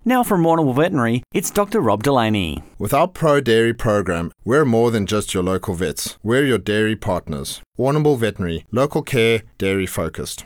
Now from Warrnambool Veterinary, it's Dr. Rob Delaney. With our Pro Dairy program, we're more than just your local vets. We're your dairy partners. Warrnambool Veterinary, local care, dairy focused.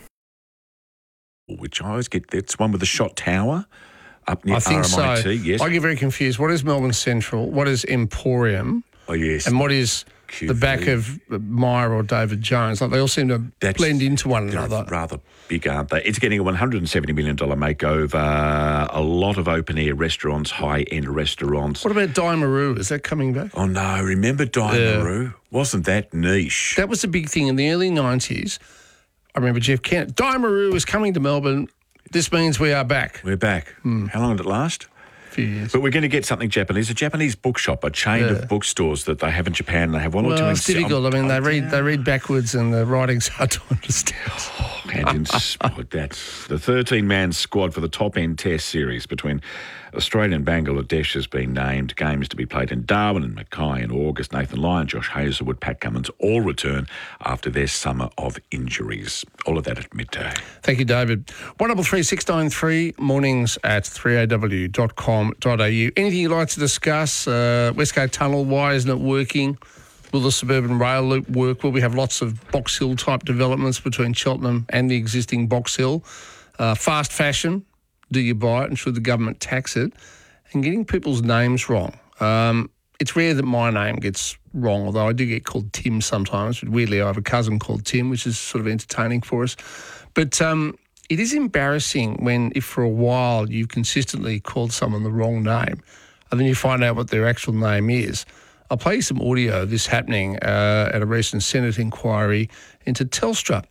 Which I always get, that's one with the shot tower up near I think RMIT. so. Yes. I get very confused. What is Melbourne Central? What is Emporium? Oh, yes. And what is QV. the back of Meyer or David Jones? Like they all seem to blend into one another. Rather big, aren't they? It's getting a $170 million makeover, a lot of open-air restaurants, high-end restaurants. What about Daimaru? Is that coming back? Oh, no, remember Daimaru? Wasn't that niche? That was a big thing in the early 90s. I remember Jeff Kent. Daimaru is coming to Melbourne. This means we are back. We're back. How long did it last? A few years. But we're going to get something Japanese, a Japanese bookshop, a chain of bookstores that they have in Japan. They have one or two in... It's difficult. I mean, they read backwards and the writing's hard to understand. And that's the 13-man squad for the top-end test series between Australia and Bangladesh has been named. Games to be played in Darwin and Mackay in August. Nathan Lyon, Josh Hazlewood, Pat Cummins all return after their summer of injuries. All of that at midday. Thank you, David. 133693, mornings at 3aw.com.au. Anything you'd like to discuss? Westgate Tunnel, why isn't it working? Will the suburban rail loop work? Will we have lots of Box Hill type developments between Cheltenham and the existing Box Hill? Fast fashion, do you buy it and should the government tax it? And getting people's names wrong. It's rare that my name gets wrong, although I do get called Tim sometimes. But weirdly, I have a cousin called Tim, which is sort of entertaining for us. But it is embarrassing when, if for a while you've consistently called someone the wrong name and then you find out what their actual name is. I'll play you some audio of this happening at a recent Senate inquiry into Telstra.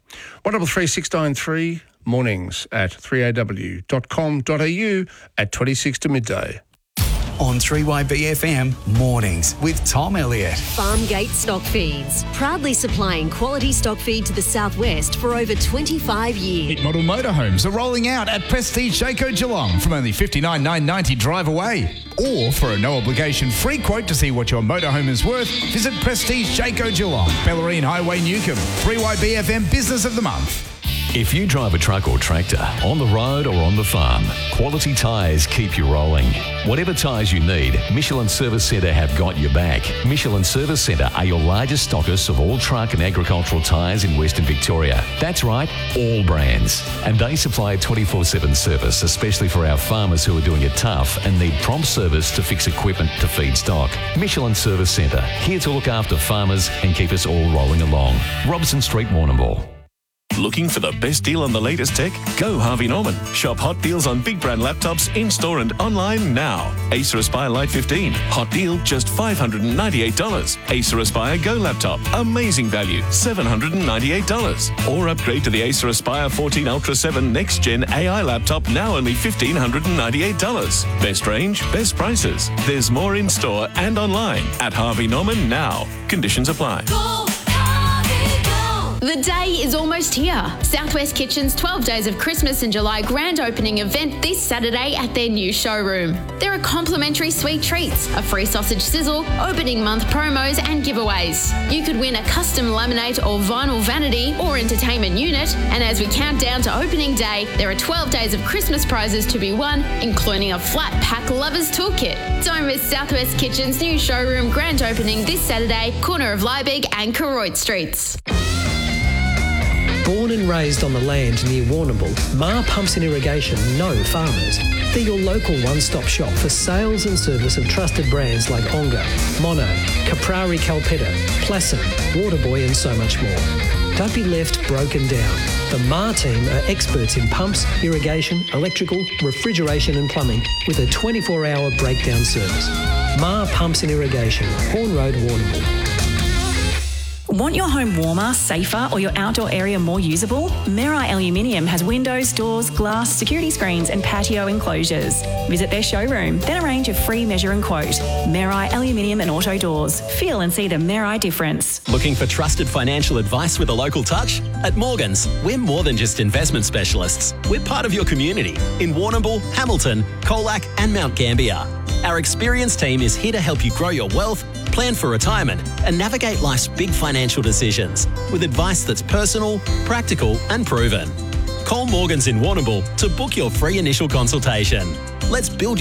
133693, mornings at 3aw.com.au at 26 to midday. On 3YBFM, mornings with Tom Elliott. Farmgate Stock Feeds, proudly supplying quality stock feed to the southwest for over 25 years. Hit model motorhomes are rolling out at Prestige Jayco Geelong from only $59,990 drive away. Or for a no-obligation free quote to see what your motorhome is worth, visit Prestige Jayco Geelong, Bellarine Highway, Newcomb. 3YBFM Business of the Month. If you drive a truck or tractor, on the road or on the farm, Quality Tyres keep you rolling. Whatever tyres you need, Michelin Service Centre have got your back. Michelin Service Centre are your largest stockists of all truck and agricultural tyres in Western Victoria. That's right, all brands. And they supply a 24/7 service, especially for our farmers who are doing it tough and need prompt service to fix equipment to feed stock. Michelin Service Centre, here to look after farmers and keep us all rolling along. Robson Street, Warrnambool. Looking for the best deal on the latest tech? Go Harvey Norman. Shop hot deals on big brand laptops in-store and online now. Acer Aspire Lite 15. Hot deal, just $598. Acer Aspire Go laptop. Amazing value, $798. Or upgrade to the Acer Aspire 14 Ultra 7 Next Gen AI laptop, now only $1,598. Best range, best prices. There's more in-store and online at Harvey Norman now. Conditions apply. The day is almost here. Southwest Kitchen's 12 Days of Christmas in July grand opening event this Saturday at their new showroom. There are complimentary sweet treats, a free sausage sizzle, opening month promos and giveaways. You could win a custom laminate or vinyl vanity or entertainment unit, and as we count down to opening day, there are 12 days of Christmas prizes to be won, including a flat pack lover's toolkit. Don't miss Southwest Kitchen's new showroom grand opening this Saturday, corner of Liebig and Koroit Streets. Born and raised on the land near Warrnambool, Ma Pumps and Irrigation know farmers. They're your local one-stop shop for sales and service of trusted brands like Onga, Mono, Caprari Calpetta, Plasson, Waterboy and so much more. Don't be left broken down. The Ma team are experts in pumps, irrigation, electrical, refrigeration and plumbing with a 24-hour breakdown service. Ma Pumps and Irrigation, Horn Road, Warrnambool. Want your home warmer, safer, or your outdoor area more usable? Merai Aluminium has windows, doors, glass, security screens, and patio enclosures. Visit their showroom, then arrange a free measure and quote. Merai Aluminium and Auto Doors. Feel and see the Merai difference. Looking for trusted financial advice with a local touch? At Morgans, we're more than just investment specialists. We're part of your community in Warrnambool, Hamilton, Colac, and Mount Gambier. Our experienced team is here to help you grow your wealth, plan for retirement, and navigate life's big financial decisions with advice that's personal, practical, and proven. Call Morgans in Warrnambool to book your free initial consultation. Let's build